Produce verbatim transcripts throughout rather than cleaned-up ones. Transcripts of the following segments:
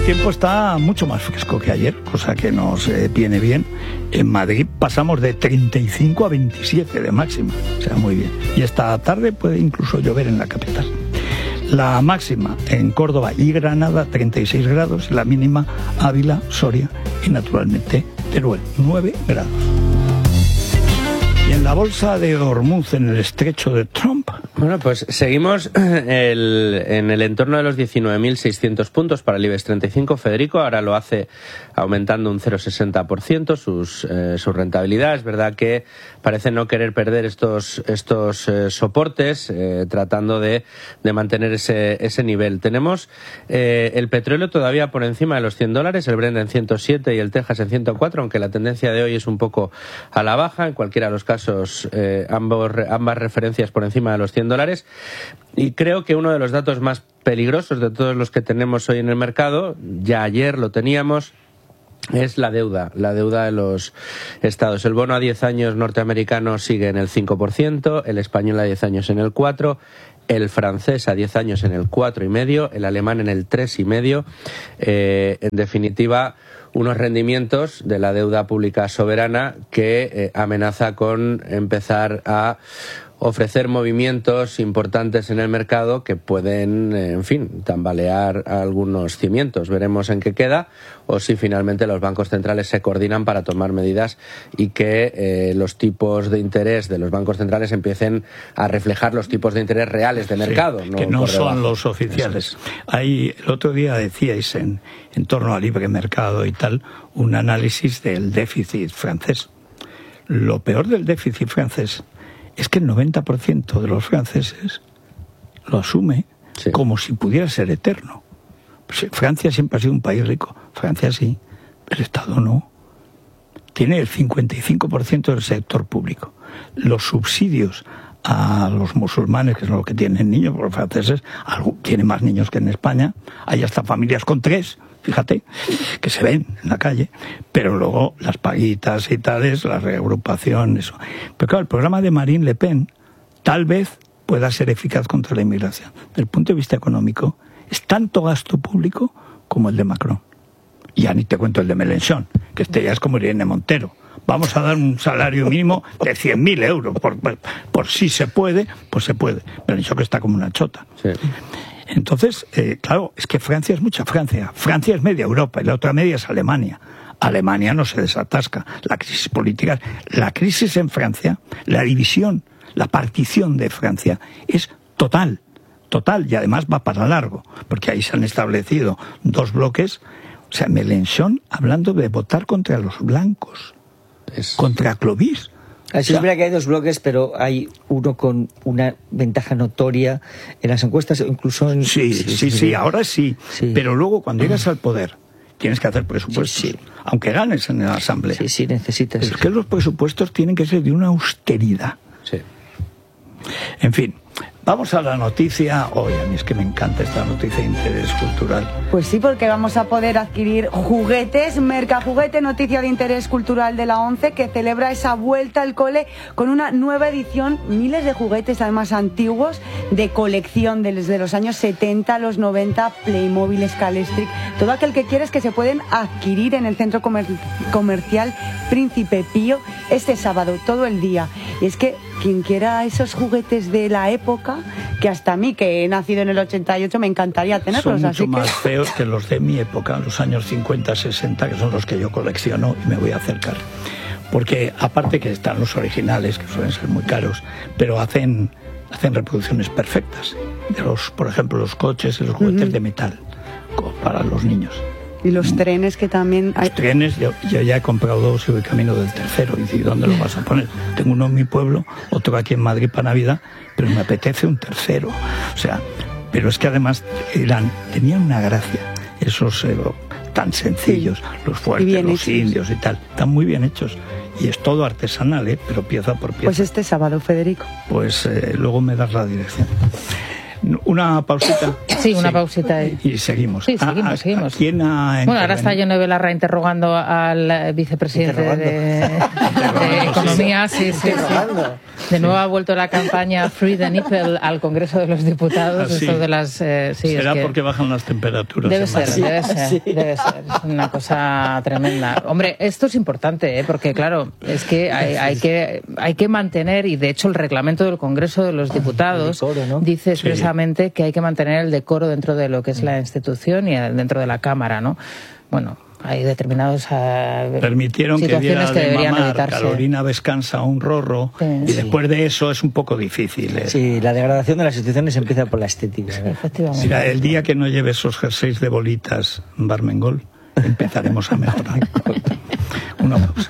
tiempo está mucho más fresco que ayer, cosa que nos eh, viene bien. En Madrid pasamos de treinta y cinco a veintisiete de máxima, o sea, muy bien. Y esta tarde puede incluso llover en la capital. La máxima en Córdoba y Granada, treinta y seis grados, la mínima Ávila, Soria y naturalmente Teruel, nueve grados. Y en la bolsa de Hormuz, en el estrecho de Trump. Bueno, pues seguimos el, en el entorno de los diecinueve mil seiscientos puntos para el IBEX treinta y cinco. Federico ahora lo hace aumentando un cero coma sesenta por ciento sus, eh, su rentabilidad. Es verdad que parece no querer perder estos, estos eh, soportes, eh, tratando de, de mantener ese, ese nivel. Tenemos eh, el petróleo todavía por encima de los cien dólares, el Brent en ciento siete y el Texas en ciento cuatro, aunque la tendencia de hoy es un poco a la baja. En cualquiera de los casos, eh, ambos, ambas referencias por encima de los cien dólares. Y creo que uno de los datos más peligrosos de todos los que tenemos hoy en el mercado, ya ayer lo teníamos, es la deuda, la deuda de los estados. El bono a diez años norteamericano sigue en el cinco por ciento, el español a diez años en el cuatro por ciento, el francés a diez años en el cuatro coma cinco por ciento, el alemán en el tres coma cinco por ciento. Eh, en definitiva, unos rendimientos de la deuda pública soberana que eh, amenaza con empezar a ofrecer movimientos importantes en el mercado que pueden, en fin, tambalear algunos cimientos. Veremos en qué queda o si finalmente los bancos centrales se coordinan para tomar medidas y que eh, los tipos de interés de los bancos centrales empiecen a reflejar los tipos de interés reales de mercado. Sí, no que no por son debajo. los oficiales. Ahí, el otro día decíais en, en torno al libre mercado y tal, un análisis del déficit francés. Lo peor del déficit francés es que el noventa por ciento de los franceses lo asume sí. como si pudiera ser eterno. Pues Francia siempre ha sido un país rico. Francia sí, el Estado no. Tiene el cincuenta y cinco por ciento del sector público. Los subsidios a los musulmanes, que son los que tienen niños, porque los franceses algo, tienen más niños que en España. Hay hasta familias con tres, fíjate, que se ven en la calle, pero luego las paguitas y tales, la reagrupación, eso. Pero claro, el programa de Marine Le Pen tal vez pueda ser eficaz contra la inmigración. Desde el punto de vista económico, es tanto gasto público como el de Macron. Y ya ni te cuento el de Mélenchon, que este ya es como Irene Montero. Vamos a dar un salario mínimo de cien mil euros. Por, por, por si se puede, pues se puede. Mélenchon que está como una chota. Sí. Entonces, eh, claro, es que Francia es mucha Francia. Francia es media Europa y la otra media es Alemania. Alemania no se desatasca. La crisis política, la crisis en Francia, la división, la partición de Francia es total, total, y además va para largo, porque ahí se han establecido dos bloques. O sea, Mélenchon hablando de votar contra los blancos, es... contra Clovis. Así es verdad que hay dos bloques, pero hay uno con una ventaja notoria en las encuestas, incluso en... Sí, sí, sí, sí, sí ahora sí. sí. Pero luego, cuando llegas al poder, tienes que hacer presupuestos. Sí, sí. Aunque ganes en la Asamblea. Sí, sí, necesitas. Pero es que los presupuestos tienen que ser de una austeridad. Sí. En fin. Vamos a la noticia. Oye, a mí es que me encanta esta noticia de interés cultural. Pues sí, porque vamos a poder adquirir juguetes. Mercajuguete, noticia de interés cultural de la ONCE, que celebra esa vuelta al cole con una nueva edición. Miles de juguetes, además antiguos, de colección desde los años setenta a los noventa. Playmobil, Scalestric, todo aquel que quieres, que se pueden adquirir en el centro comer- comercial Príncipe Pío este sábado, todo el día. Y es que quien quiera esos juguetes de la época, que hasta a mí, que he nacido en el ochenta y ocho, me encantaría tenerlos. Son mucho así más que... feos que los de mi época, los años cincuenta, sesenta, que son los que yo colecciono y me voy a acercar. Porque aparte que están los originales, que suelen ser muy caros, pero hacen, hacen reproducciones perfectas de los, por ejemplo, los coches y los juguetes uh-huh. de metal para los niños. Y los trenes que también... Los hay... trenes, yo, yo ya he comprado dos y voy camino del tercero. Y dice, ¿dónde lo vas a poner? Tengo uno en mi pueblo, otro aquí en Madrid para Navidad, pero me apetece un tercero. O sea, pero es que además eran, tenían una gracia, esos eh, tan sencillos, sí. los fuertes, los hechos. Indios y tal. Están muy bien hechos. Y es todo artesanal, ¿eh? Pero pieza por pieza. Pues este sábado, Federico. Pues eh, luego me das la dirección. Un Una pausita. Sí, una sí. pausita. Y seguimos. Sí, seguimos, ¿A, seguimos. ¿A quién ha bueno, ahora está Yone Belarra interrogando al vicepresidente de, de Economía. Sí, sí, sí. De nuevo ha vuelto la campaña Free the Nipple al Congreso de los Diputados. Ah, sí. Esto de las, eh, sí, ¿Será es que porque bajan las temperaturas? Debe ser, debe ser, sí. debe ser. Es una cosa tremenda. Hombre, esto es importante, ¿eh? Porque claro, es que hay, hay que hay que mantener, y de hecho el reglamento del Congreso de los Diputados decoro, ¿no? dice expresamente sí. que hay que mantener el decoro dentro de lo que es la institución y dentro de la Cámara, ¿no? Bueno, hay determinados uh, permitieron que diera que de mamar Carolina Vescanza un rorro sí. y después de eso es un poco difícil. ¿eh? Sí, la degradación de las instituciones empieza por la estética. Sí, efectivamente. Mira, el día que no lleve esos jerseys de bolitas Barmengol, empezaremos a mejorar. Una pausa.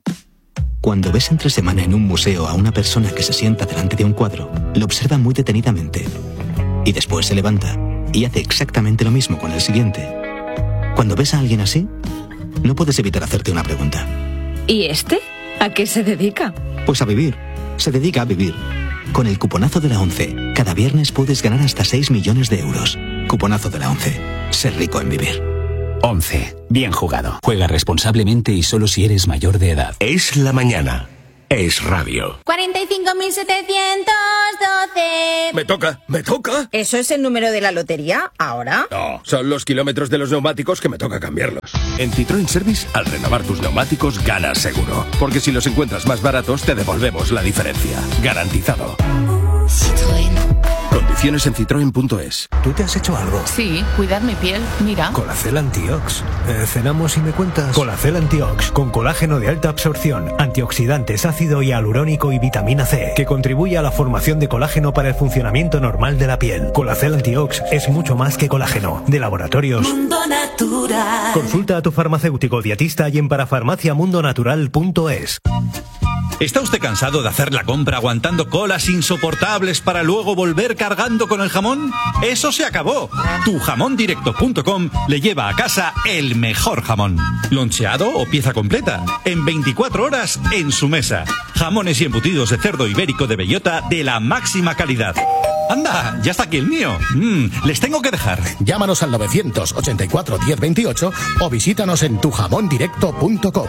Cuando ves entre semana en un museo a una persona que se sienta delante de un cuadro, lo observa muy detenidamente y después se levanta y hace exactamente lo mismo con el siguiente. Cuando ves a alguien así, no puedes evitar hacerte una pregunta. ¿Y este? ¿A qué se dedica? Pues a vivir. Se dedica a vivir. Con el cuponazo de la ONCE, cada viernes puedes ganar hasta seis millones de euros. Cuponazo de la ONCE. Ser rico en vivir. ONCE. Bien jugado. Juega responsablemente y solo si eres mayor de edad. Es la mañana. Es radio. cuarenta y cinco mil setecientos doce. Me toca, me toca. ¿Eso es el número de la lotería ahora? No, son los kilómetros de los neumáticos que me toca cambiarlos. En Citroën Service, al renovar tus neumáticos, ganas seguro. Porque si los encuentras más baratos, te devolvemos la diferencia. Garantizado. Citroën. Condiciones en citroen punto es. ¿Tú te has hecho algo? Sí, cuidar mi piel, mira. Colacel Antiox. Eh, ¿Cenamos y me cuentas? Colacel Antiox, con colágeno de alta absorción, antioxidantes, ácido hialurónico y vitamina C, que contribuye a la formación de colágeno para el funcionamiento normal de la piel. Colacel Antiox es mucho más que colágeno. De Laboratorios Mundo Natural. Consulta a tu farmacéutico dietista y en parafarmacia mundo natural punto es. ¿Está usted cansado de hacer la compra aguantando colas insoportables para luego volver cargando con el jamón? ¡Eso se acabó! tu jamón directo punto com le lleva a casa el mejor jamón. Loncheado o pieza completa. En veinticuatro horas en su mesa. Jamones y embutidos de cerdo ibérico de bellota de la máxima calidad. ¡Anda! ¡Ya está aquí el mío! Mm, les tengo que dejar. Llámanos al novecientos ochenta y cuatro diez veintiocho o visítanos en tu jamón directo punto com.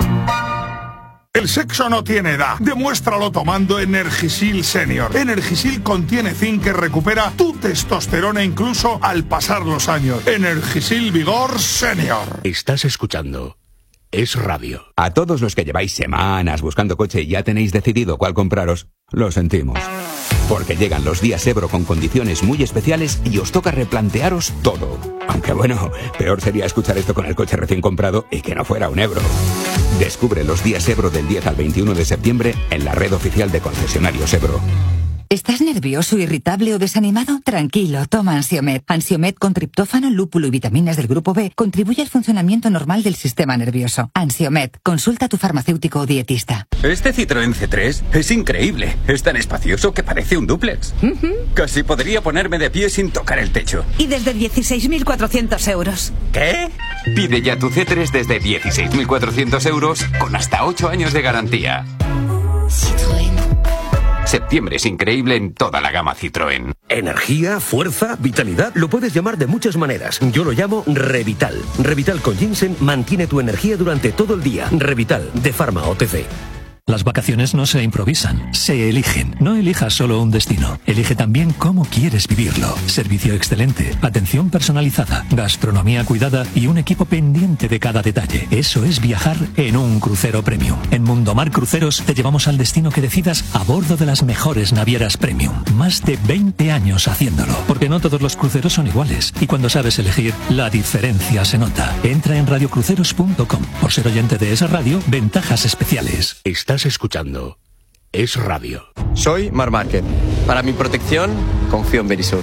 El sexo no tiene edad. Demuéstralo tomando Energisil Senior. Energisil contiene zinc que recupera tu testosterona incluso al pasar los años. Energisil Vigor Senior. Estás escuchando Es Radio. A todos los que lleváis semanas buscando coche y ya tenéis decidido cuál compraros, lo sentimos. Porque llegan los días Ebro con condiciones muy especiales y os toca replantearos todo. Aunque bueno, peor sería escuchar esto con el coche recién comprado y que no fuera un Ebro. Descubre los días Ebro del diez al veintiuno de septiembre en la red oficial de concesionarios Ebro. ¿Estás nervioso, irritable o desanimado? Tranquilo, toma Ansiomed. Ansiomed con triptófano, lúpulo y vitaminas del grupo B contribuye al funcionamiento normal del sistema nervioso. Ansiomed, consulta a tu farmacéutico o dietista. Este Citroën C tres es increíble. Es tan espacioso que parece un dúplex. Uh-huh. Casi podría ponerme de pie sin tocar el techo. Y desde dieciséis mil cuatrocientos euros. ¿Qué? Pide ya tu C tres desde dieciséis mil cuatrocientos euros con hasta ocho años de garantía. Citroën. Septiembre es increíble en toda la gama Citroën. Energía, fuerza, vitalidad, lo puedes llamar de muchas maneras. Yo lo llamo Revital. Revital con ginseng mantiene tu energía durante todo el día. Revital, de Pharma O T C. Las vacaciones no se improvisan, se eligen. No elijas solo un destino, elige también cómo quieres vivirlo. Servicio excelente, atención personalizada, gastronomía cuidada y un equipo pendiente de cada detalle. Eso es viajar en un crucero premium. En Mundomar Cruceros te llevamos al destino que decidas a bordo de las mejores navieras premium. Más de veinte años haciéndolo, porque no todos los cruceros son iguales. Y cuando sabes elegir, la diferencia se nota. Entra en radio cruceros punto com. Por ser oyente de esa radio, ventajas especiales. Estás escuchando Es Radio. Soy Mar Márquez. Para mi protección, confío en Verisur.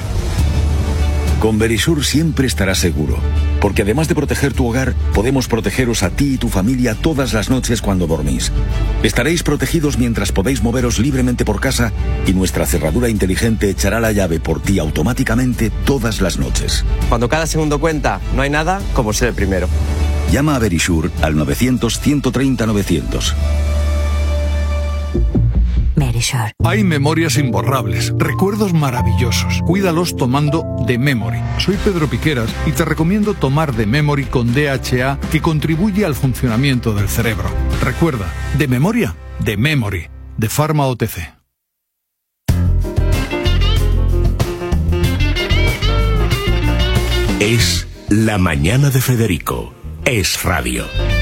Con Verisur siempre estarás seguro, porque además de proteger tu hogar, podemos protegeros a ti y tu familia todas las noches cuando dormís. Estaréis protegidos mientras podéis moveros libremente por casa y nuestra cerradura inteligente echará la llave por ti automáticamente todas las noches. Cuando cada segundo cuenta, no hay nada como ser el primero. Llama a Verisur al novecientos, ciento treinta, novecientos. Merisure. Hay memorias imborrables, recuerdos maravillosos. Cuídalos tomando The Memory. Soy Pedro Piqueras y te recomiendo tomar The Memory con D H A, que contribuye al funcionamiento del cerebro. Recuerda, de memoria, The Memory, de Pharma O T C. Es La Mañana de Federico. Es radio.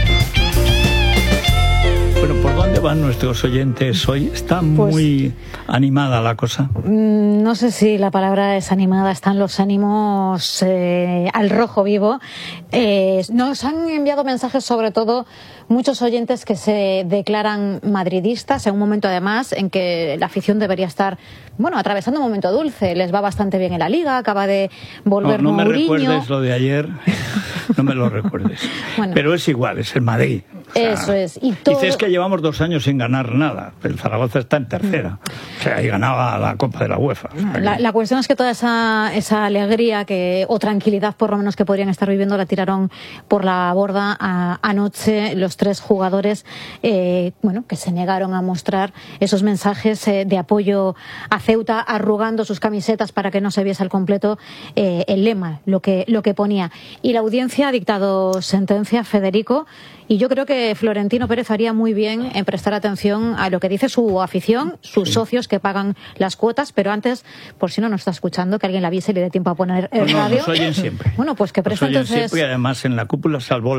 Bueno, ¿por dónde van nuestros oyentes hoy? Está muy pues, animada la cosa. No sé si la palabra es animada, están los ánimos eh, al rojo vivo. Eh, nos han enviado mensajes, sobre todo muchos oyentes que se declaran madridistas, en un momento además en que la afición debería estar, bueno, atravesando un momento dulce. Les va bastante bien en la Liga, acaba de volver no, no Mourinho. No me recuerdes lo de ayer, no me lo recuerdes. Bueno, pero es igual, es el Madrid. O sea, eso es. Y todo... Dices que llevamos dos años sin ganar nada. El Zaragoza está en tercera. O sea, ahí ganaba la Copa de la UEFA. La, la cuestión es que toda esa, esa alegría que, o tranquilidad, por lo menos, que podrían estar viviendo, la tiraron por la borda a, anoche los tres jugadores eh, bueno, que se negaron a mostrar esos mensajes eh, de apoyo a Ceuta, arrugando sus camisetas para que no se viese al completo eh, el lema, lo que, lo que ponía. Y la audiencia ha dictado sentencia, Federico, y yo creo que Florentino Pérez haría muy bien en prestar atención a lo que dice su afición, sus sí. socios que pagan las cuotas, pero antes, por si no nos está escuchando, que alguien la avise y le dé tiempo a poner el no, radio. No, nos oyen siempre. Bueno, pues que preste nos oyen entonces... siempre, y además en la cúpula salvó